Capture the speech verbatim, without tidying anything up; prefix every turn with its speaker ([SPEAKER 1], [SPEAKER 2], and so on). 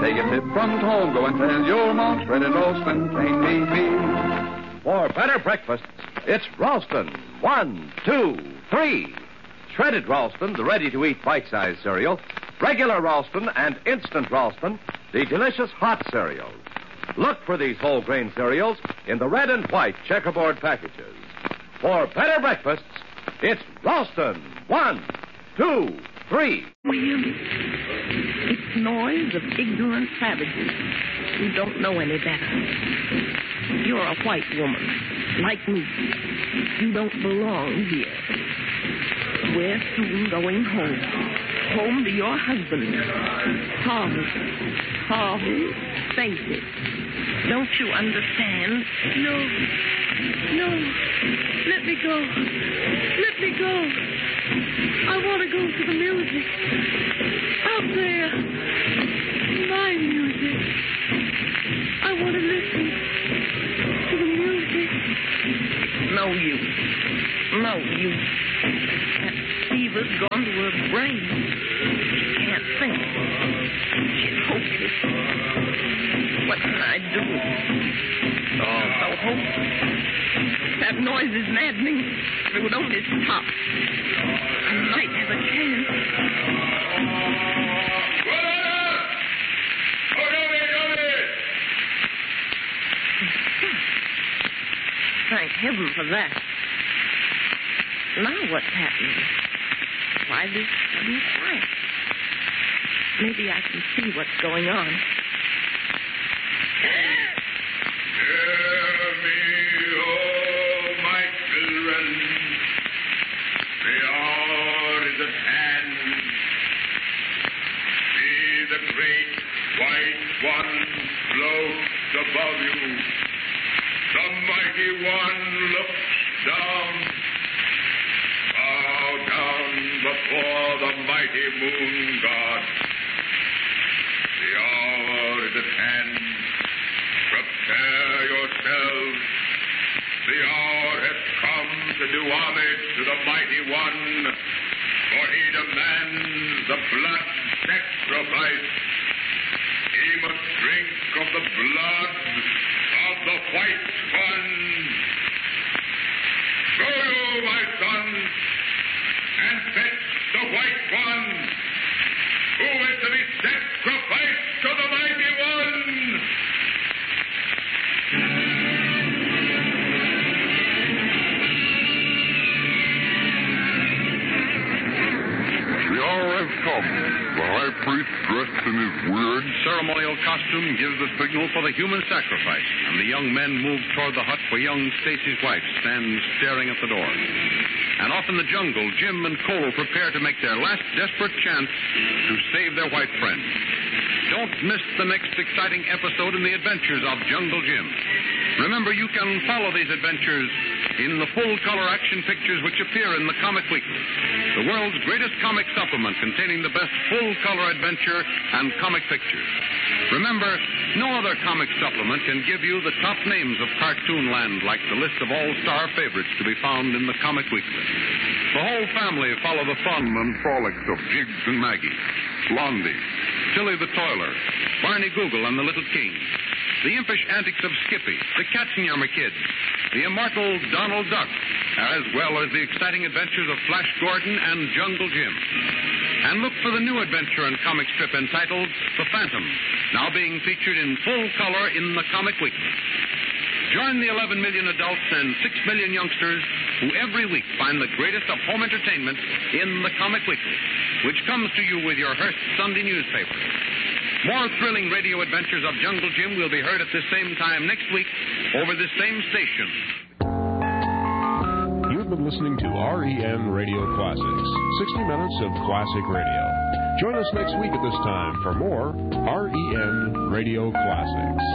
[SPEAKER 1] Take a tip from Togo and tell your mom shredded Ralston plain meat meat.
[SPEAKER 2] For better breakfasts, it's Ralston. One, two, three. Shredded Ralston, the ready-to-eat bite-sized cereal. Regular Ralston and instant Ralston, the delicious hot cereals. Look for these whole grain cereals in the red and white checkerboard packages. For better breakfasts, it's Ralston. One, two, three.
[SPEAKER 3] William, it's noise of ignorant savages who don't know any better. You're a white woman, like me. You don't belong here. We're soon going home. Home to your husband. Harvey. Harvey, face it. Don't you understand?
[SPEAKER 4] No. No. Let me go. Let me go. I want to go to the music. Out there. My music. I want to listen to the music.
[SPEAKER 3] No use. No use. That fever's gone to her brain. She can't think. She's hopeless. What can I do? Oh, so hopeless. That noise is maddening. If it would only stop, I might have a chance. Thank heaven for that. Now what's happening? Why this sudden quiet? Maybe I can see what's going on.
[SPEAKER 5] Hear me, oh my children. The hour is at hand. See the great white one floats above you. The mighty one looks down. Bow down before the mighty moon god. The hour is at hand. Prepare yourselves. The hour has come to do homage to the mighty one, for he demands the blood sacrifice. He must drink of the blood of the white one. Go you, my sons, and fetch the white one, who is to be sacrificed to the mighty one.
[SPEAKER 6] The hour has come. The high priest, dressed in his weird
[SPEAKER 7] ceremonial costume, gives the signal for the human sacrifice, and the young men move toward the hut where young Stacy's wife stands staring at the door. And off in the jungle, Jim and Cole prepare to make their last desperate chance to save their white friend. Don't miss the next exciting episode in the adventures of Jungle Jim. Remember, you can follow these adventures in the full-color action pictures which appear in the Comic Weekly, the world's greatest comic supplement containing the best full-color adventure and comic pictures. Remember, no other comic supplement can give you the top names of Cartoon Land like the list of all-star favorites to be found in the Comic Weekly. The whole family follow the fun and frolics of Jiggs and Maggie, Blondie, Tilly the Toiler, Barney Google and the Little King, the impish antics of Skippy, the Katzenjammer Kids, the immortal Donald Duck, as well as the exciting adventures of Flash Gordon and Jungle Jim. And look for the new adventure and comic strip entitled The Phantom, now being featured in full color in the Comic Weekly. Join the eleven million adults and six million youngsters who every week find the greatest of home entertainment in the Comic Weekly, which comes to you with your Hearst Sunday newspaper. More thrilling radio adventures of Jungle Jim will be heard at this same time next week over this same station.
[SPEAKER 8] You've been listening to R E N Radio Classics, sixty minutes of classic radio. Join us next week at this time for more R E N Radio Classics.